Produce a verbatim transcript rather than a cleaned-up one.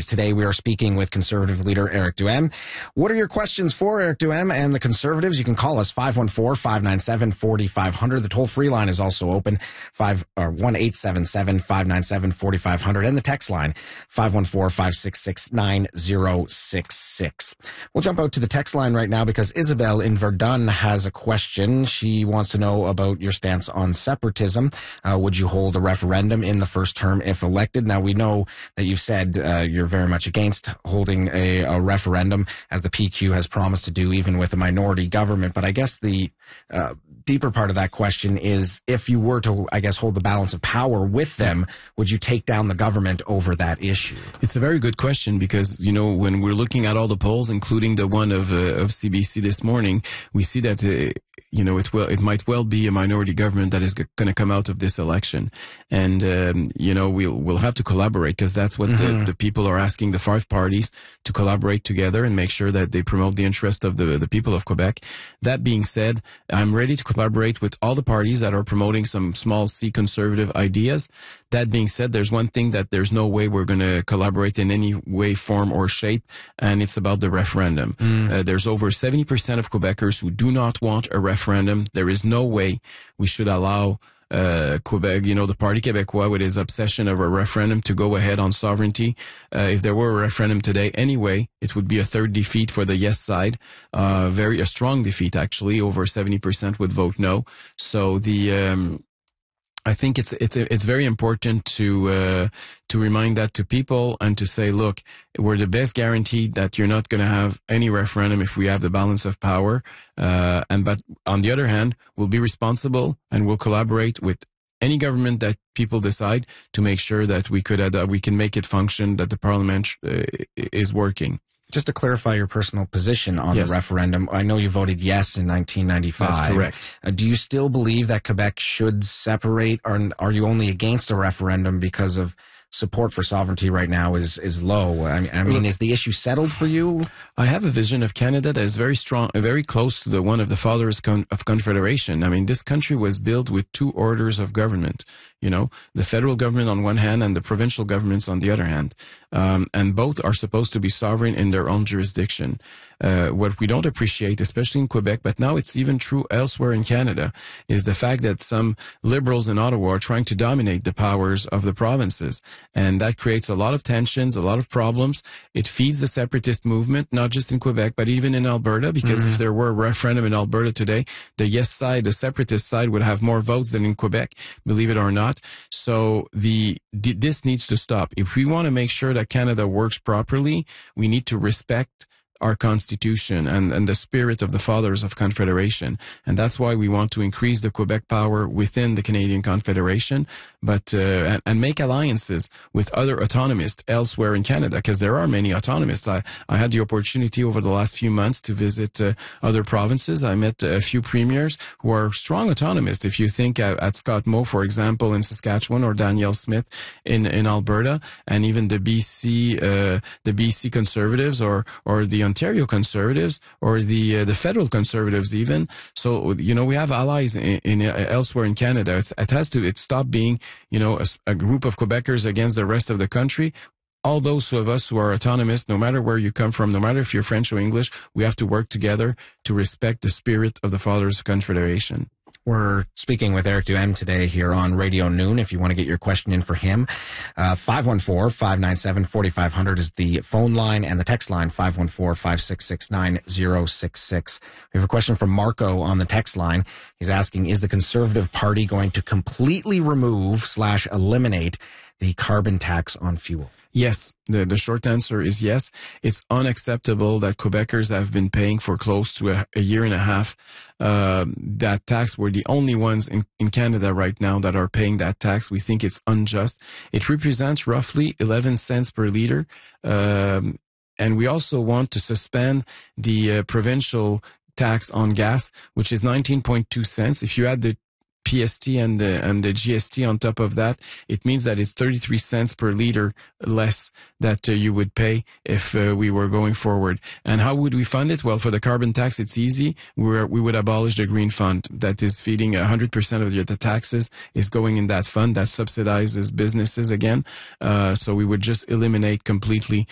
Priorities. Today we are speaking with Conservative leader Eric Duhem. What are your questions for Eric Duhem and the Conservatives? You can call us five one four, five nine seven, four five zero zero. The toll-free line is also open, five or one eight seven seven, five nine seven, four five zero zero, and the text line five one four, five six six, nine zero six six. We'll jump out to the text line right now because Isabel in Verdun has a question. She wants to know about your stance on separatism. Uh, would you hold a referendum in the first term if elected? Now, we know that you've said uh, you're very much against holding a, a referendum, as the P Q has promised to do, even with a minority government. But I guess the uh, deeper part of that question is, if you were to, I guess, hold the balance of power with them, would you take down the government over that issue? It's a very good question because, you know, when we're looking at all the polls, including the one of uh, of C B C this morning, we see that uh, you know, it will, it might well be a minority government that is g- going to come out of this election. And, um, you know, we'll, we'll have to collaborate because that's what mm-hmm. the, the people are asking the five parties to collaborate together and make sure that they promote the interest of the, the people of Quebec. That being said, I'm ready to collaborate with all the parties that are promoting some small C conservative ideas. That being said, there's one thing that there's no way we're going to collaborate in any way, form, or shape, and it's about the referendum. Mm. Uh, there's over seventy percent of Quebecers who do not want a referendum. There is no way we should allow uh, Quebec, you know, the Parti Québécois with his obsession of a referendum to go ahead on sovereignty. Uh, if there were a referendum today anyway, it would be a third defeat for the yes side. Uh, very, a strong defeat, actually. Over seventy percent would vote no. So the, um, I think it's it's it's very important to uh, to remind that to people and to say, look, we're the best guarantee that you're not going to have any referendum if we have the balance of power. Uh, and but on the other hand, we'll be responsible and we'll collaborate with any government that people decide to make sure that we could uh, we can make it function, that the parliament uh, is working. Just to clarify your personal position on yes. the referendum, I know you voted yes in nineteen ninety-five. That's correct. Uh, do you still believe that Quebec should separate, or are you only against a referendum because of support for sovereignty right now is is low? I mean, I mean, is the issue settled for you? I have a vision of Canada that is very strong, very close to the one of the fathers con- of Confederation. I mean, this country was built with two orders of government, you know, the federal government on one hand and the provincial governments on the other hand. Um, and both are supposed to be sovereign in their own jurisdiction. Uh, what we don't appreciate, especially in Quebec, but now it's even true elsewhere in Canada, is the fact that some liberals in Ottawa are trying to dominate the powers of the provinces. And that creates a lot of tensions, a lot of problems. It feeds the separatist movement, not just in Quebec, but even in Alberta, because mm-hmm. if there were a referendum in Alberta today, the yes side, the separatist side, would have more votes than in Quebec, believe it or not. So the this needs to stop. If we want to make sure that Canada works properly, we need to respect our Constitution and, and the spirit of the Fathers of Confederation. And that's why we want to increase the Quebec power within the Canadian Confederation, but uh, and, and make alliances with other autonomists elsewhere in Canada, because there are many autonomists. I, I had the opportunity over the last few months to visit uh, other provinces. I met a few premiers who are strong autonomists. If you think at, at Scott Moe, for example, in Saskatchewan, or Danielle Smith in, in Alberta, and even the B C uh, the B C Conservatives, or or the Ontario Conservatives, or the uh, the federal Conservatives even. So, you know, we have allies in, in uh, elsewhere in Canada. It's, it has to it stop being, you know, a, a group of Quebecers against the rest of the country. All those of us who are autonomous, no matter where you come from, no matter if you're French or English, we have to work together to respect the spirit of the Fathers of Confederation. We're speaking with Eric Duhem today here on Radio Noon. If you want to get your question in for him, uh, five one four, five nine seven, four five zero zero is the phone line, and the text line, five one four, five six six, nine zero six six. We have a question from Marco on the text line. He's asking, is the Conservative Party going to completely remove slash eliminate the carbon tax on fuel? Yes. The, the short answer is yes. It's unacceptable that Quebecers have been paying for close to a, a year and a half uh, that tax. We're the only ones in, in Canada right now that are paying that tax. We think it's unjust. It represents roughly eleven cents per liter. Um, and we also want to suspend the uh, provincial tax on gas, which is nineteen point two cents. If you add the P S T and the and the G S T on top of that, it means that it's thirty-three cents per liter less that uh, you would pay if uh, we were going forward. And how would we fund it? Well, for the carbon tax, it's easy. We're, we would abolish the green fund that is feeding one hundred percent of the, the taxes is going in that fund that subsidizes businesses again. Uh, so we would just eliminate completely